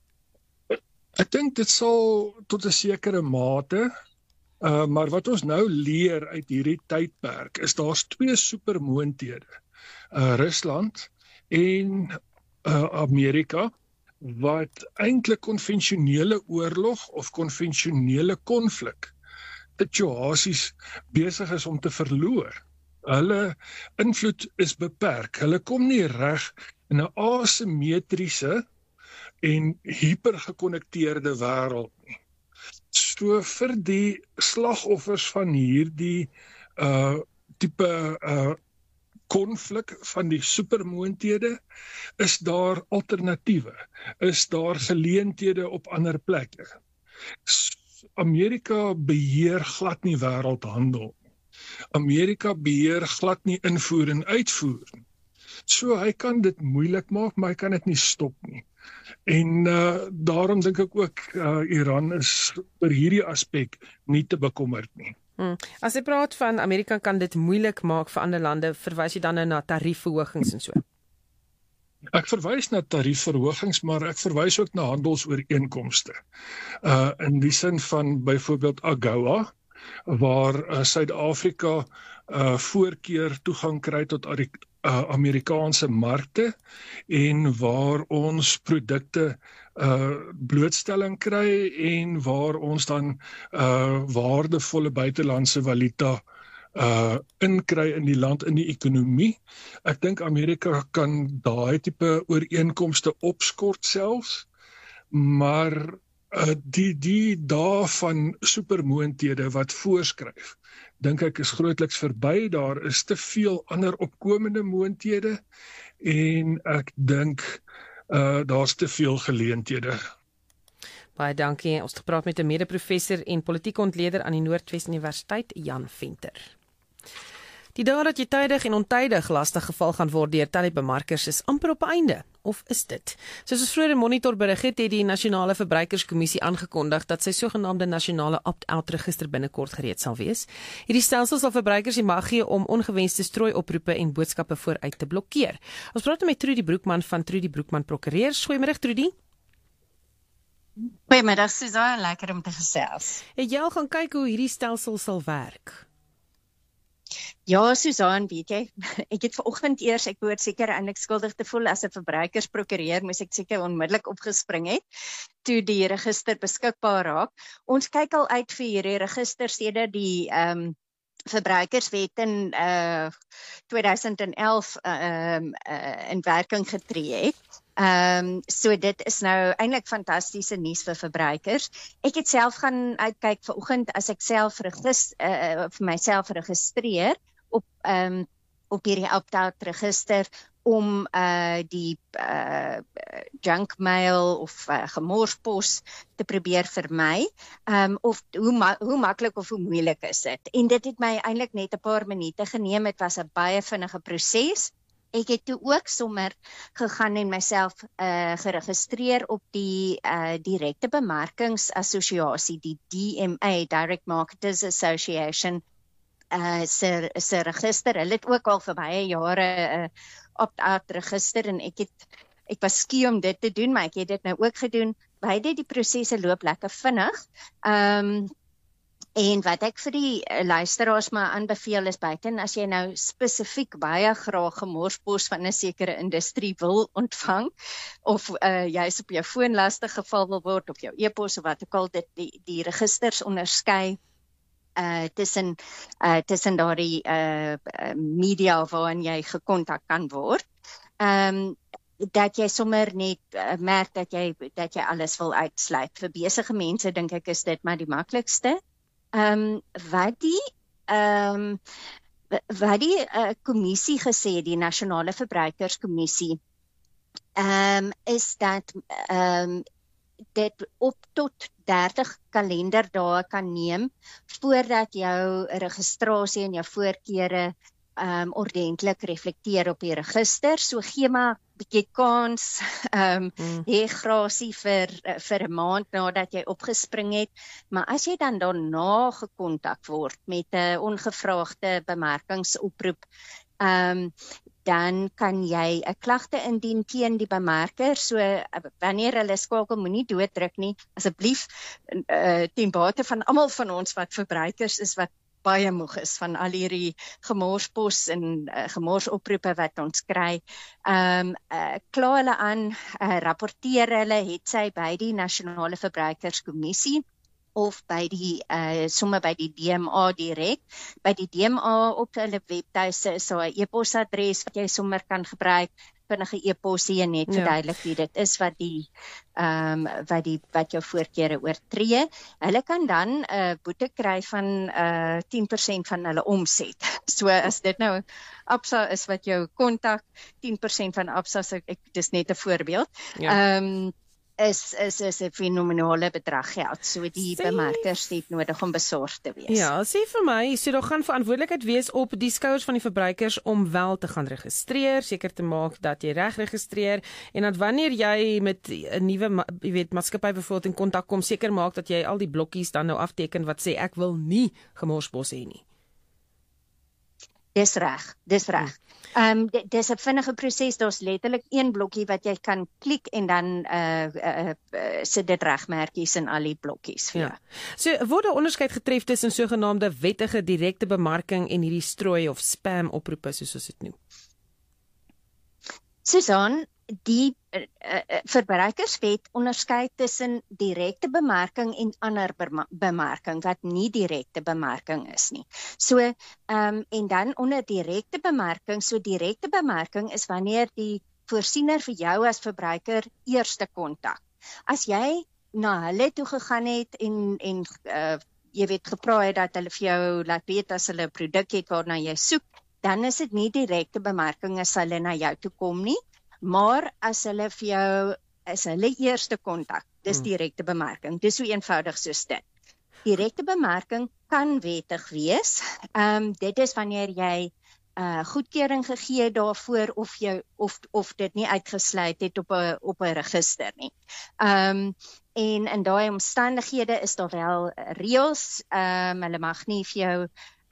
Ek dink dit sal tot 'n sekere mate, maar wat ons nou leer uit hierdie tydperk is daar's 2 supermoondhede, Rusland en Amerika, wat eintlik konvensionele oorlog of konvensionele konflik situasies besig is om te verloor. Hulle invloed is beperk. Hulle kom nie reg in 'n asimetriese en hipergekonnekteerde wêreld nie. So vir die slagoffers van hierdie tipe konflik van die supermoondhede, is daar alternatiewe, is daar geleenthede op ander plekke. Amerika beheer glad nie wêreldhandel. Amerika beheer glad nie invoer en uitvoer. So hy kan dit moeilik maak, maar hy kan dit nie stop nie. En daarom dink ek ook Iran is oor hierdie aspek nie te bekommerd nie. As jy praat van Amerika kan dit moeilik maak vir ander lande, verwys jy dan nou na tariefverhogings en so? Ek verwys na tariefverhogings, maar ek verwys ook na handelsooreenkomste. In die sin van byvoorbeeld AGOA, waar Suid-Afrika voorkeur toegang kry tot Amerikaanse markte en waar ons produkte blootstelling kry en waar ons dan waardevolle buitelandse valuta inkry in die land, in die ekonomie. Ek dink Amerika kan daai tipe ooreenkomste opskort selfs, maar die dae van supermoondhede wat voorskryf, dink ek is grootliks verby. Daar is te veel ander opkomende moondhede en ek dink daar's te veel geleenthede. Baie dankie. Ons het gepraat met 'n mede-professor en politieke ontleder aan die Noordwes Universiteit, Jan Venter. Die dae dat jy tydig en ontydig lastig geval gaan word deur telebemarkers is amper op einde. Of is dit? Soos ons vroeër in Monitor berig het die Nasionale Verbruikerskommissie aangekondig dat sy sogenaamde nasionale opt-out register binnekort gereed sal wees. Hierdie stelsel sal verbruikers die mag gee om ongewenste strooioproepe en boodskappe vooruit te blokkeer. Ons praat met Trudy Broekman van Trudy Broekman Prokureurs. Goeiemôre Trudy. Goeiemiddag Susan, lekker om te gesels. Het jy al gaan kyk hoe hierdie stelsel sal werk? Ja, Susan, weet jy, ek het vanoggend eers, ek behoort seker eintlik skuldig te voel as 'n verbruikersprokureur, moes ek seker onmiddellik opgespring het toe die register beskikbaar raak. Ons kyk al uit vir hierdie register sedert die verbruikerswet in 2011 in werking getree het. So dit is nou eintlik fantastiese nuus vir verbruikers. Ek het self gaan uitkyk vanoggend as ek self vir myself registreer op hierdie opt-out register om die junk mail of gemorspos te probeer vermy, of hoe maklik of hoe moeilik is dit. En dit het my eintlik net 'n paar minute geneem, dit was 'n baie vinnige proses. Ek het toe ook sommer gegaan en myself geregistreer op die Direkte Bemarkingsassosiasie, die DMA, Direct Marketers Association, se register. Hulle het ook al vir baie jare opt-out register en ek was skie om dit te doen, maar ek het dit nou ook gedoen. Beide die prosesse loop lekker vinnig. En wat ek vir die luisteraars maar aanbeveel is buiten as jy nou spesifiek baie graag gemorspos van 'n sekere industrie wil ontvang of jy's op jou foon lastig geval wil word of jou e-pos of wat ook al, die registers onderskei tussen daardie media waarin jy gekontak kan word. Dat jy sommer net merk dat jy alles wil uitsluit. Vir besige mense dink ek is dit maar die maklikste. Wat die kommissie gesê, die Nasionale Verbruikerskommissie, is dat dit op tot 30 kalenderdae kan neem voordat jou registrasie en jou voorkeure ordentlik reflekteer op die register. So gee maar 'n bietjie kans, hê grasie vir 'n maand nadat jy opgespring het, maar as jy dan daarna gekontak word met 'n ongevraagde bemarkingsoproep, dan kan jy 'n klagte indien teen die bemarker. So wanneer hulle skakel, moenie dooddruk nie, asseblief, ten bate van almal van ons wat verbruikers is wat baie moeg is van al hierdie gemorspos en gemorsoproepe wat ons kry. Kla hulle aan, rapporteer hulle, het sy by die Nasionale Verbruikerskommissie of sommer by die DMA direk. By die DMA op hulle webtuiste is daar 'n e-posadres wat jy sommer kan gebruik, vinnige e-posie en net verduidelik wie dit is wat jou voorkeure oortree. Hulle kan dan boete kry van 10% van hulle omset. So as dit nou Absa is wat jou kontak, 10% van Absa, dis net 'n voorbeeld. Is 'n fenominale bedrag geld. So die bemarkers het nodig om besorg te wees. Ja, sê vir my, so daar gaan verantwoordelikheid wees op die skouers van die verbruikers om wel te gaan registreer, seker te maak dat jy reg registreer en dat wanneer jy met 'n nuwe, maatskappy byvoorbeeld in kontak kom, seker maak dat jy al die blokkies dan nou afteken wat sê ek wil nie gemorspos hê nie. Dis reg. Dis 'n vinnige proses, daar's letterlik een blokkie wat jy kan klik en dan sit dit regmerkies in al die blokkies vir jou. So word 'n onderskeid getref tussen sogenaamde wettige direkte bemarking en hierdie strooi of spam oproepe soos ons dit noem. Susan, die verbruikerswet onderskei tussen direkte bemarking en ander bemarking wat nie direkte bemarking is nie. So en dan onder direkte bemarking is wanneer die voorsiener vir jou as verbruiker eerste kontak. As jy na hulle toe gegaan het en jy weet gepraat het dat hulle vir jou laat weet as hulle 'n produk het waarna jy soek, dan is dit nie direkte bemarking as hulle na jou toe kom nie. Maar as hulle vir jou is hulle eerste kontak. Dis direkte bemarking. Dis so eenvoudig soos dit. Direkte bemarking kan wettig wees. Dit is wanneer jy goedkeuring gegee daarvoor of dit nie uitgesluit het op 'n register nie. En in daai omstandighede is daar wel reëls. Hulle mag nie vir jou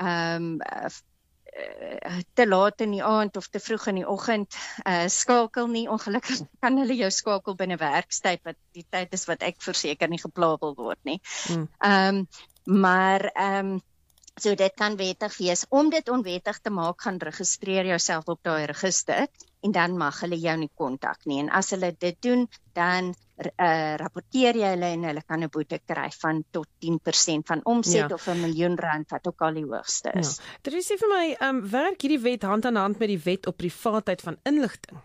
te laat in die aand of te vroeg in die oggend skakel nie. Ongelukkig kan hulle jou skakel binne werkstyd, wat die tyd is wat ek verseker nie gepla wil word nie. So dit kan wettig wees. Om dit onwettig te maak, gaan registreer jouself op daai register en dan mag hulle jou nie kontak nie. En as hulle dit doen, dan rapporteer jy hulle en hulle kan 'n boete kry van tot 10% van omset of R1 miljoen, wat ook al die hoogste is. Terwyl sê vir my, werk hierdie wet hand aan hand met die wet op privaatheid van inligting?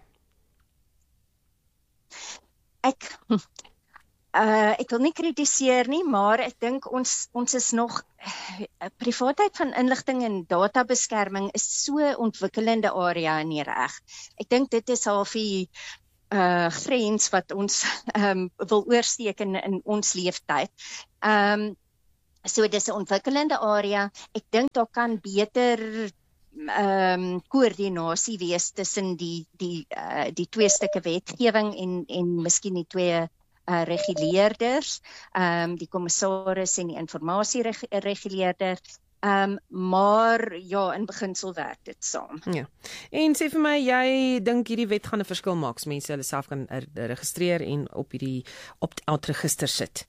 Ek wil nie kritiseer nie, maar ek dink ons is nog privaatheid van inligting en databeskerming is so 'n ontwikkelende area in die reg. Ek dink dit is half die grens wat ons wil oorsteek in ons leeftyd. So dis 'n ontwikkelende area. Ek dink daar kan beter koördinasie wees tussen die twee stukke wetgewing en miskien die twee reguleerders, die kommissaris en die informasiereguleerder, maar ja, in beginsel werk dit saam. Ja. En sê vir my, jy dink hierdie wet gaan 'n verskil maak as mense hulle self kan registreer en op hierdie opt-out register sit?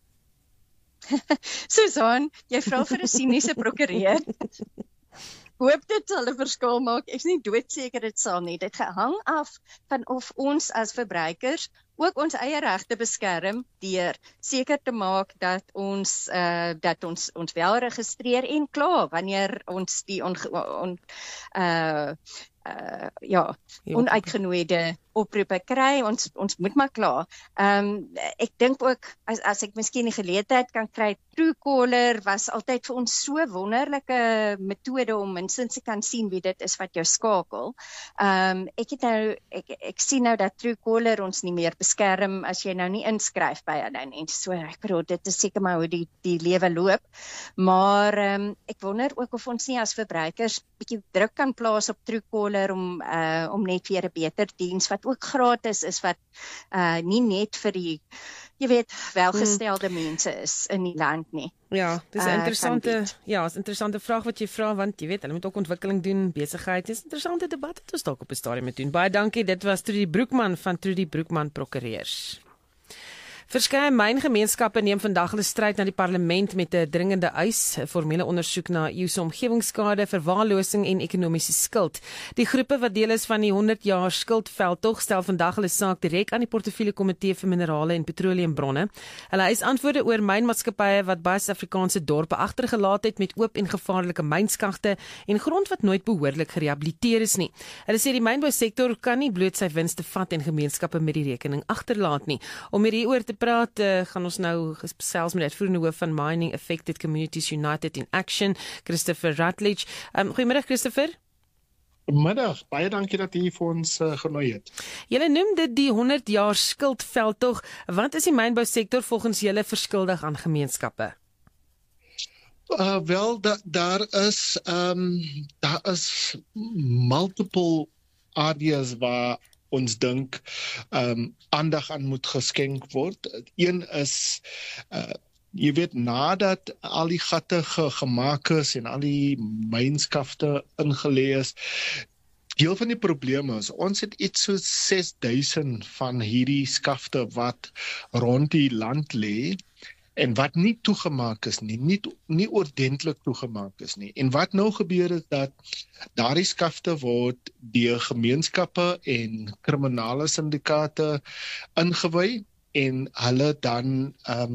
Susan, jy vra vir 'n siniese prokureur. Hoop dit sal 'n verskil maak. Ek is nie doodseker dit sal nie. Dit hang af van of ons as verbruikers ook ons eie regte beskerm deur seker te maak dat ons wel registreer en kla wanneer ons die onuitgenooide oproepe kry, ons moet maar kla. Ek dink ook, as ek miskien die geleentheid kan kry, Truecaller was altyd vir ons so wonderlike metode om minstens te kan sien wie dit is wat jou skakel. Ek sien nou dat Truecaller ons nie meer beskerm as jy nou nie inskryf by hulle nie. So ek bedoel, dit is seker maar hoe die lewe loop. Maar ek wonder ook of ons nie as verbruikers bietjie druk kan plaas op Truecaller om net weer 'n beter diens wat ook gratis is, wat nie net vir die, jy weet, welgestelde mense is in die land nie. Ja, dis 'n interessante vraag wat jy vra, want jy weet, hulle moet ook ontwikkeling doen, besigheid. Dis 'n interessante debat wat ons dalk op 'n stadium moet doen. Baie dankie. Dit was Trudy Broekman van Trudy Broekman Prokureurs. Verskeie myngemeenskappe neem vandag hulle stryd na die parlement met 'n dringende eis, 'n formele ondersoek na EU se omgewingsskade, verwaarlosing en ekonomiese skuld. Die groepe wat deel is van die 100 jaar skuldveldtog stel vandag hulle saak direk aan die Portefeulje Komitee vir Minerale en Petroleumbronne. Hulle eis antwoorde oor mynmaatskappye wat baie Suid-Afrikaanse dorpe agtergelaat het met oop en gevaarlike mynskagte en grond wat nooit behoorlik gerehabiliteer is nie. Hulle sê die mynbousektor kan nie bloot sy winste vat en gemeenskappe met die rekening agterlaat nie. Om hieroor te praat, gaan ons nou gesels met die uitvoerende hoof van Mining Affected Communities United in Action, Christopher Rutledge. Goeiemiddag Christopher. Middag, baie dankie dat jy vir ons genooi het. Julle noem dit die 100 jaar skuldveldtog. Wat is die mynbousektor volgens julle verskuldig aan gemeenskappe? Wel, daar is multiple areas waar ons dink aandag aan moet geskenk word. Een is, jy weet, nadat al die gatte gemaak is en al die mynskafte ingelê is, deel van die probleem is, ons het iets so 6000 van hierdie skafte wat rond die land lê, en wat nie toegemaak is nie, nie ordentlik toegemaak is nie. En wat nou gebeur is dat daardie skafte word deur gemeenskappe en kriminele syndikaate ingewy en hulle dan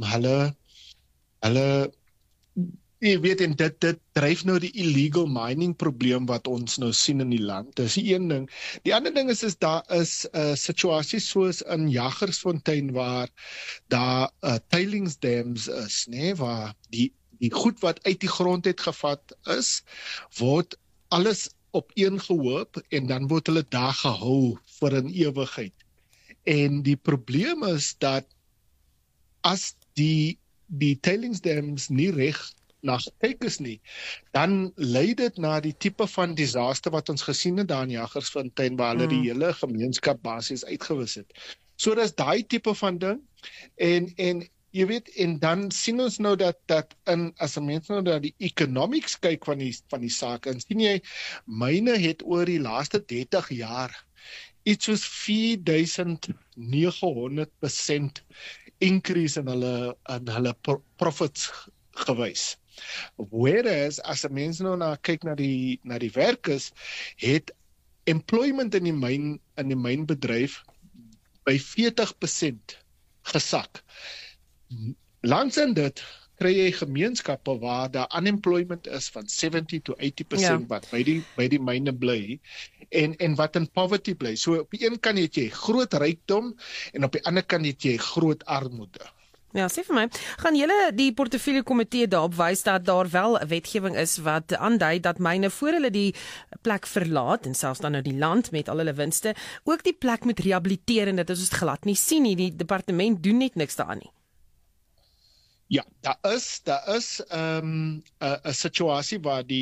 hulle jy weet, en dit dryf nou die illegal mining probleem wat ons nou sien in die land. Dis die een ding. Die ander ding is daar is situasies soos in Jagersfontein waar daar tailings dams is, nee, waar die goed wat uit die grond het gevat is, word alles op een gehoop en dan word hulle daar gehou vir 'n ewigheid. En die probleem is dat as die tailings dams nie reg na gekyk is nie, dan lei dit na die tipe van disaster wat ons gesien het daar in Jagersfontein, waar hulle die hele gemeenskap basies uitgewis het. So dis daai tipe van ding, en jy weet, en dan sien ons nou dat as 'n mens nou dat die economics kyk van die saak, en sien jy, myne het oor die laaste 30 jaar iets soos 4,900% increase in hulle profits gewys. Whereas, as 'n mens nou kyk na die werkers, het employment in die mynbedryf by 40% gesak. Langs in dit kry jy gemeenskappe waar daar unemployment is van 70 to 80% wat by die myne bly en wat in poverty bly. So op die een kant het jy groot rykdom en op die ander kant het jy groot armoede. Ja, sê vir my, gaan julle die portefeulje komitee daarop wys dat daar wel 'n wetgewing is wat aandui dat myne voor hulle die plek verlaat en selfs dan nou die land met al hulle winste, ook die plek moet rehabiliteer en dit is ons glad nie sien nie, die departement doen net niks daaraan nie. Ja, daar is 'n situasie waar die